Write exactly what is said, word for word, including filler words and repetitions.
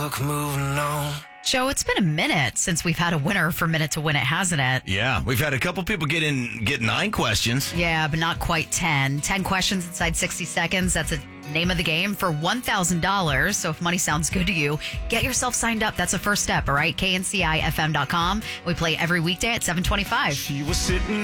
Look, moving on. Joe, it's been a minute since we've had a winner for Minute to Win It, hasn't it? Yeah, we've had a couple people get in, get nine questions. Yeah, but not quite ten. ten questions inside sixty seconds. That's the name of the game for one thousand dollars. So if money sounds good to you, get yourself signed up. That's the first step, all right? K N C I F M dot com. We play every weekday at seven twenty-five. She was sitting